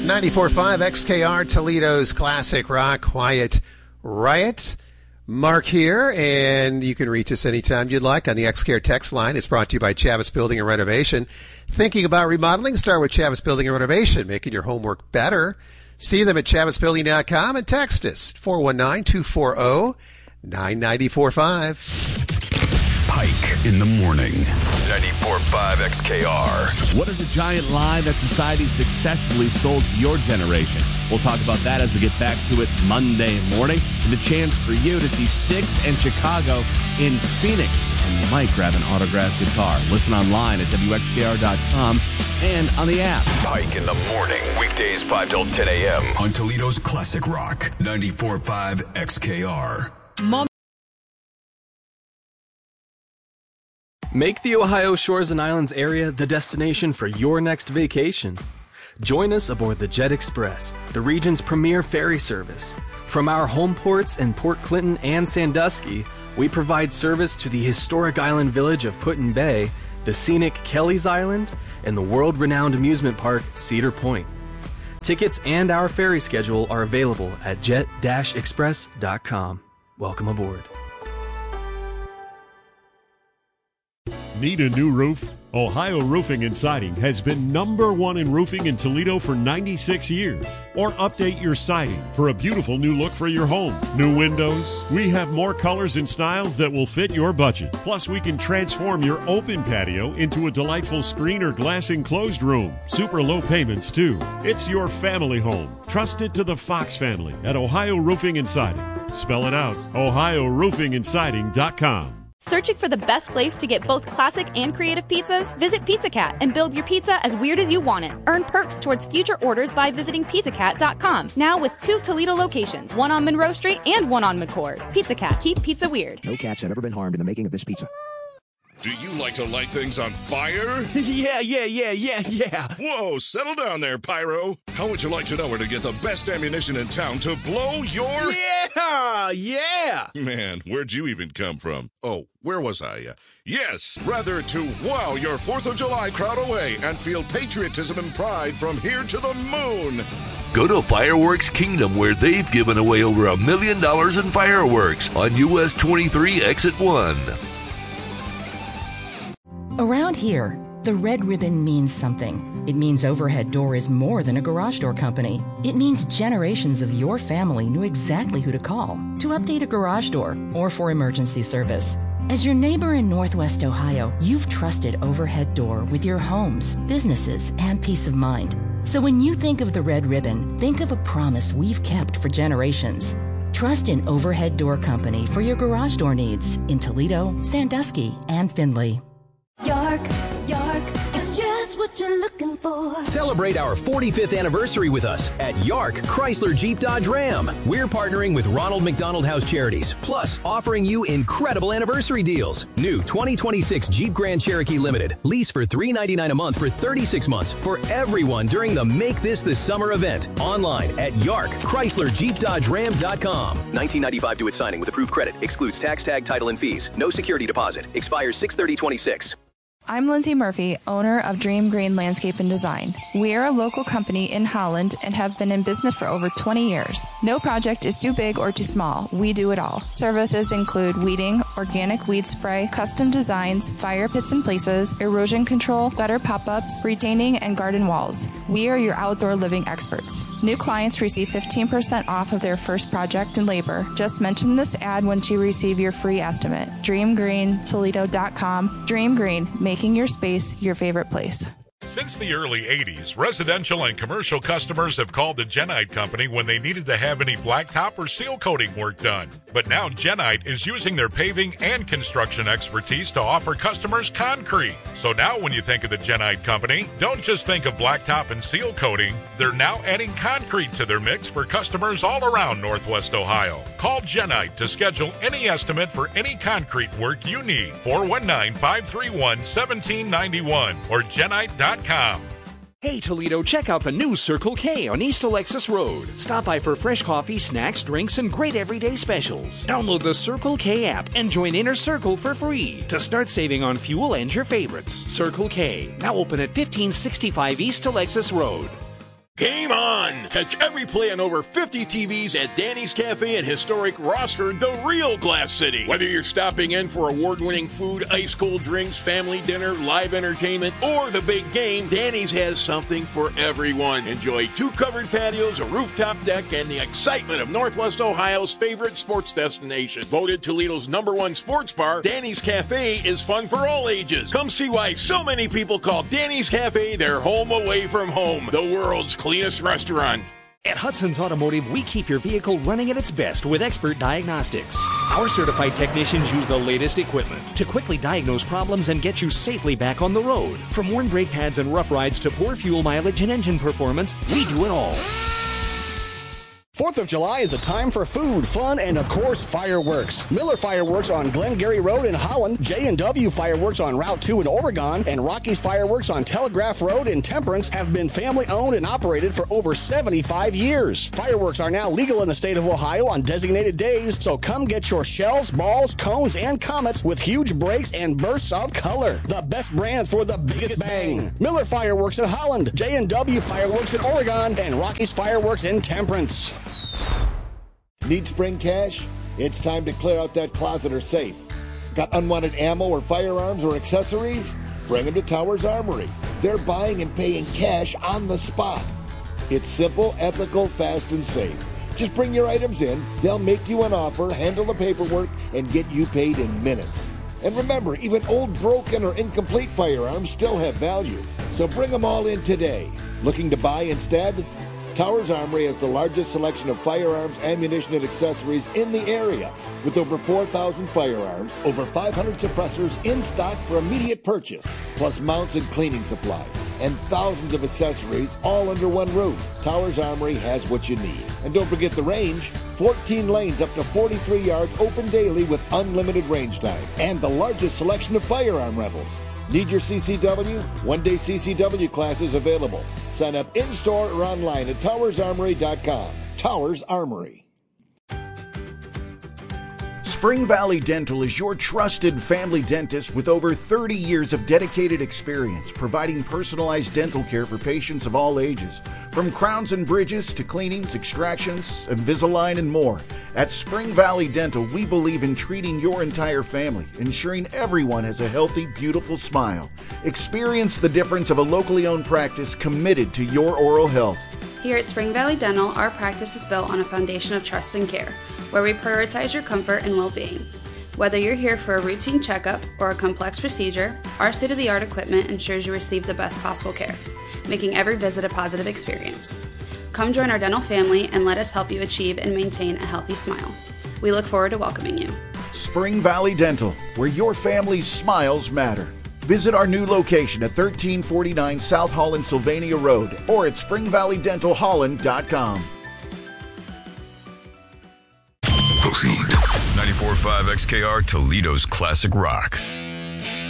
94.5 XKR, Toledo's classic rock, Quiet Riot. Mark here, and you can reach us anytime you'd like on the XKR text line. It's brought to you by Chavis Building and Renovation. Thinking about remodeling? Start with Chavis Building and Renovation, making your homework better. See them at chavisbuilding.com and text us 419-240-9945. Pike in the morning. 94.5 XKR. What is a giant lie that society successfully sold to your generation? We'll talk about that as we get back to it Monday morning. And the chance for you to see Styx and Chicago in Phoenix. And you might grab an autographed guitar. Listen online at WXKR.com and on the app. Pike in the morning. Weekdays 5 till 10 a.m. on Toledo's classic rock. 94.5 XKR. Make the Ohio Shores and Islands area the destination for your next vacation. Join us aboard the Jet Express, the region's premier ferry service. From our home ports in Port Clinton and Sandusky, we provide service to the historic island village of Put-in-Bay, the scenic Kelly's Island, and the world-renowned amusement park Cedar Point. Tickets and our ferry schedule are available at jet-express.com. Welcome aboard. Need a new roof? Ohio Roofing and Siding has been #1 in roofing in Toledo for 96 years. Or update your siding for a beautiful new look for your home. New windows? We have more colors and styles that will fit your budget. Plus, we can transform your open patio into a delightful screen or glass enclosed room. Super low payments, too. It's your family home. Trust it to the Fox family at Ohio Roofing and Siding. Spell it out, OhioRoofingandSiding.com. Searching for the best place to get both classic and creative pizzas? Visit Pizza Cat and build your pizza as weird as you want it. Earn perks towards future orders by visiting pizzacat.com. Now with 2 Toledo locations, one on Monroe Street and one on McCord. Pizza Cat, keep pizza weird. No cats have ever been harmed in the making of this pizza. Do you like to light things on fire? Yeah. Whoa, settle down there, Pyro. How would you like to know where to get the best ammunition in town to blow your... Yeah! Man, where'd you even come from? Oh, where was I? Yes, rather to wow your 4th of July crowd away and feel patriotism and pride from here to the moon. Go to Fireworks Kingdom, where they've given away over $1 million in fireworks on US 23 Exit 1. Around here, the red ribbon means something. It means Overhead Door is more than a garage door company. It means generations of your family knew exactly who to call to update a garage door or for emergency service. As your neighbor in Northwest Ohio, you've trusted Overhead Door with your homes, businesses, and peace of mind. So when you think of the red ribbon, think of a promise we've kept for generations. Trust in Overhead Door Company for your garage door needs in Toledo, Sandusky, and Findlay. York, it's just what you're looking for. Celebrate our 45th anniversary with us at York Chrysler Jeep Dodge Ram. We're partnering with Ronald McDonald House Charities, plus offering you incredible anniversary deals. New 2026 Jeep Grand Cherokee Limited. Lease for $399 a month for 36 months for everyone during the Make This the Summer event. Online at YarkChryslerJeepDodgeRam.com. 1995 due at signing with approved credit. Excludes tax, tag, title, and fees. No security deposit. Expires 6/30/26. I'm Lindsay Murphy, owner of Dream Green Landscape and Design. We are a local company in Holland and have been in business for over 20 years. No project is too big or too small. We do it all. Services include weeding, organic weed spray, custom designs, fire pits and places, erosion control, gutter pop-ups, retaining, and garden walls. We are your outdoor living experts. New clients receive 15% off of their first project and labor. Just mention this ad once you receive your free estimate. DreamGreenToledo.com. Dream Green, making your space your favorite place. Since the early 80s, residential and commercial customers have called the Genite Company when they needed to have any blacktop or seal coating work done. But now Genite is using their paving and construction expertise to offer customers concrete. So now when you think of the Genite Company, don't just think of blacktop and seal coating. They're now adding concrete to their mix for customers all around Northwest Ohio. Call Genite to schedule any estimate for any concrete work you need. 419-531-1791 or Genite.com. Hey Toledo, check out the new Circle K on East Alexis Road. Stop by for fresh coffee, snacks, drinks, and great everyday specials. Download the Circle K app and join Inner Circle for free to start saving on fuel and your favorites. Circle K, now open at 1565 East Alexis Road. Game on! Catch every play on over 50 TVs at Danny's Cafe in historic Rossford, the real Glass City. Whether you're stopping in for award-winning food, ice-cold drinks, family dinner, live entertainment, or the big game, Danny's has something for everyone. Enjoy 2 covered patios, a rooftop deck, and the excitement of Northwest Ohio's favorite sports destination. Voted Toledo's #1 sports bar, Danny's Cafe is fun for all ages. Come see why so many people call Danny's Cafe their home away from home, the world's cleanest restaurant. At Hudson's Automotive, we keep your vehicle running at its best with expert diagnostics. Our certified technicians use the latest equipment to quickly diagnose problems and get you safely back on the road. From worn brake pads and rough rides to poor fuel mileage and engine performance, we do it all. 4th of July is a time for food, fun, and of course, fireworks. Miller Fireworks on Glengarry Road in Holland, J&W Fireworks on Route 2 in Oregon, and Rocky's Fireworks on Telegraph Road in Temperance have been family-owned and operated for over 75 years. Fireworks are now legal in the state of Ohio on designated days, so come get your shells, balls, cones, and comets with huge breaks and bursts of color. The best brands for the biggest bang. Miller Fireworks in Holland, J&W Fireworks in Oregon, and Rocky's Fireworks in Temperance. Need spring cash? It's time to clear out that closet or safe. Got unwanted ammo or firearms or accessories? Bring them to Towers Armory. They're buying and paying cash on the spot. It's simple, ethical, fast, and safe. Just bring your items in, they'll make you an offer, handle the paperwork, and get you paid in minutes. And remember, even old, broken, or incomplete firearms still have value. So bring them all in today. Looking to buy instead? Towers Armory has the largest selection of firearms, ammunition, and accessories in the area, with over 4,000 firearms, over 500 suppressors in stock for immediate purchase, plus mounts and cleaning supplies, and thousands of accessories all under one roof. Towers Armory has what you need. And don't forget the range, 14 lanes up to 43 yards open daily with unlimited range time, and the largest selection of firearm rentals. Need your CCW? One-day CCW classes available. Sign up in-store or online at towersarmory.com. Towers Armory. Spring Valley Dental is your trusted family dentist with over 30 years of dedicated experience providing personalized dental care for patients of all ages. From crowns and bridges to cleanings, extractions, Invisalign, and more. At Spring Valley Dental, we believe in treating your entire family, ensuring everyone has a healthy, beautiful smile. Experience the difference of a locally owned practice committed to your oral health. Here at Spring Valley Dental, our practice is built on a foundation of trust and care, where we prioritize your comfort and well-being. Whether you're here for a routine checkup or a complex procedure, our state-of-the-art equipment ensures you receive the best possible care, making every visit a positive experience. Come join our dental family and let us help you achieve and maintain a healthy smile. We look forward to welcoming you. Spring Valley Dental, where your family's smiles matter. Visit our new location at 1349 South Holland Sylvania Road or at springvalleydentalholland.com. Proceed. 94.5 XKR, Toledo's Classic Rock.